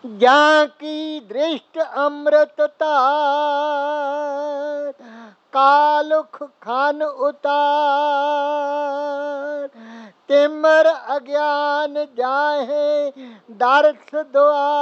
ਜਾਂ ਕੀ ਦ੍ਰਿਸ਼ਟ ਅੰਮ੍ਰਿਤ ਧਾਰ, ਕਾਲੁਖ ਖਨ ਉਤਾਰ। ਤਿਮਰ ਅਗਿਆਨ ਜਾਹੇ ਦਰਸ ਦੁਆਰ।